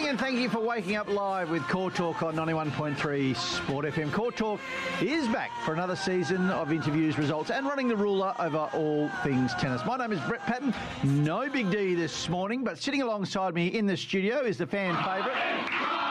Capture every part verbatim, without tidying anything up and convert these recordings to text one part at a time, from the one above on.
and thank you for waking up live with Core Talk on ninety-one point three Sport F M. Core Talk is back for another season of interviews, results and running the ruler over all things tennis. My name is Brett Patton. No Big D this morning, but sitting alongside me in the studio is the fan favourite,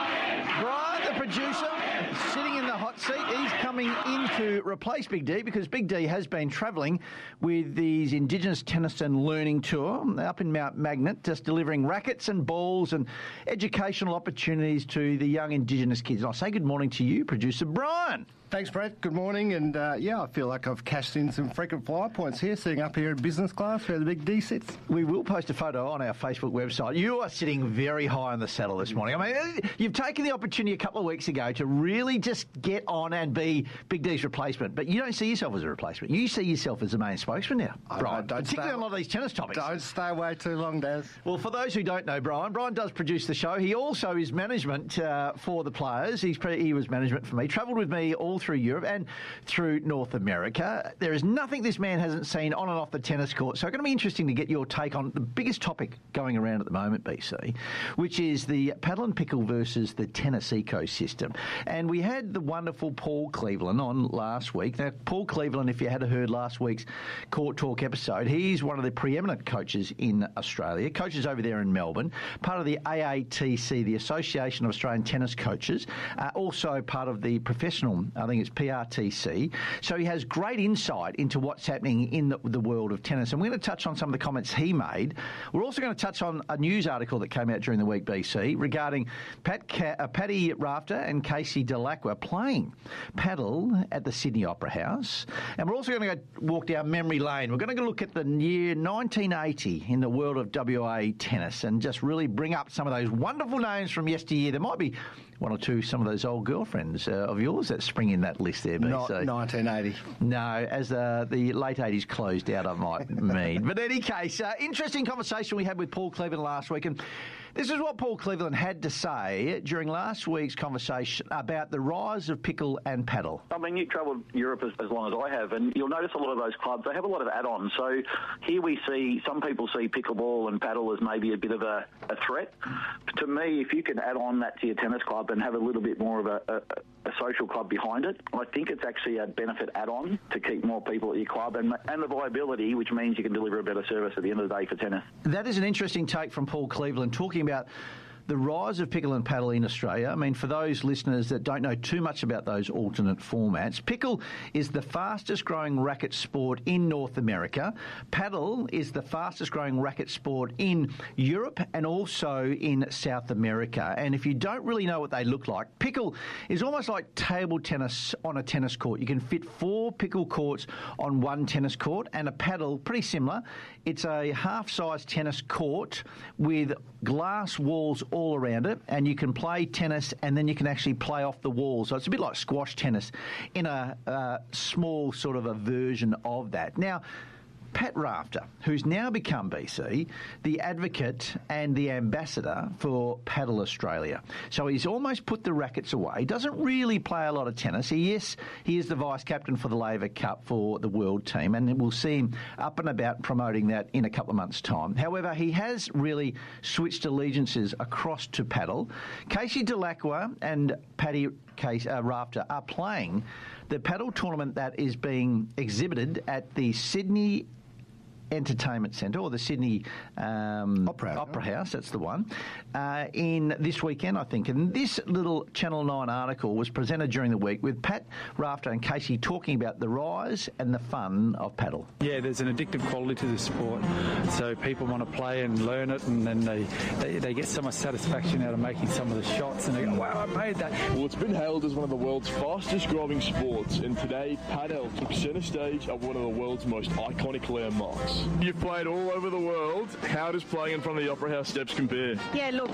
Brian, the producer, sitting in the hot seat. He's coming in to replace Big D because Big D has been travelling with these Indigenous Tennis and Learning Tour up in Mount Magnet, just delivering rackets and balls and educational opportunities to the young Indigenous kids. And I'll say good morning to you, producer Brian. Thanks, Brett. Good morning. And, uh, yeah, I feel like I've cashed in some frequent flyer points here, sitting up here in business class where the Big D sits. We will post a photo on our Facebook website. You are sitting very high on the saddle this morning. I mean, you've taken the opportunity a couple of weeks ago to really just get on and be Big D's replacement, but you don't see yourself as a replacement. You see yourself as the main spokesman now, I, Brian, I don't particularly stay, on a lot of these tennis topics. Don't stay away too long, Daz. Well, for those who don't know Brian, Brian does produce the show. He also is management uh, for the players. He's pre- He was management for me, travelled with me all through Europe and through North America. There is nothing this man hasn't seen on and off the tennis court. So it's going to be interesting to get your take on the biggest topic going around at the moment, B C, which is the paddle and pickle versus the tennis ecosystem. And we had the wonderful Paul Cleveland on last week. Now, Paul Cleveland, if you had heard last week's Court Talk episode, he's one of the preeminent coaches in Australia, coaches over there in Melbourne, part of the A A T C, the Association of Australian Tennis Coaches, uh, also part of the professional, I think it's P R T C. So he has great insight into what's happening in the, the world of tennis. And we're going to touch on some of the comments he made. We're also going to touch on a news article that came out during the week, B C, regarding Pat Ca- uh, Paddy Rafter and Casey Dellacqua playing paddle at the Sydney Opera House. And we're also going to go walk down memory lane. We're going to go look at the year nineteen eighty in the world of W A tennis and just really bring up some of those wonderful names from yesteryear. There might be one or two, some of those old girlfriends uh, of yours that spring in that list there, B C. Not nineteen eighty. No, as uh, the late eighties closed out, I might mean. But in any case, uh, interesting conversation we had with Paul Cleveland last week. And this is what Paul Cleveland had to say during last week's conversation about the rise of pickle and paddle. I mean, you've travelled Europe as, as long as I have, and you'll notice a lot of those clubs, they have a lot of add-ons. So here we see, some people see pickleball and paddle as maybe a bit of a, a threat. To me, if you can add on that to your tennis club and have a little bit more of a, a, a social club behind it, I think it's actually a benefit add-on to keep more people at your club and, and the viability, which means you can deliver a better service at the end of the day for tennis. That is an interesting take from Paul Cleveland, talking about the rise of pickle and paddle in Australia. I mean, for those listeners that don't know too much about those alternate formats, pickle is the fastest growing racket sport in North America. Paddle is the fastest growing racket sport in Europe and also in South America. And if you don't really know what they look like, pickle is almost like table tennis on a tennis court. You can fit four pickle courts on one tennis court, and a paddle, pretty similar. It's a half-size tennis court with glass walls all all around it, and you can play tennis and then you can actually play off the walls. So it's a bit like squash tennis in a uh, small sort of a version of that. Now, Pat Rafter, who's now become, B C, the advocate and the ambassador for Paddle Australia. So he's almost put the rackets away. Doesn't really play a lot of tennis. He, yes, he is the vice-captain for the Laver Cup for the world team, and we'll see him up and about promoting that in a couple of months' time. However, he has really switched allegiances across to paddle. Casey Dellacqua and Paddy Case, uh, Rafter are playing the paddle tournament that is being exhibited at the Sydney Entertainment Centre, or the Sydney um, Opera, Opera House, that's the one, uh, in this weekend, I think. And this little Channel nine article was presented during the week with Pat Rafter and Casey talking about the rise and the fun of paddle. Yeah, there's an addictive quality to the sport, so people want to play and learn it, and then they, they, they get so much satisfaction out of making some of the shots, and they go, wow, I made that. Well, it's been hailed as one of the world's fastest growing sports, and today paddle took centre stage at one of the world's most iconic landmarks. You've played all over the world. How does playing in front of the Opera House steps compare? Yeah, look,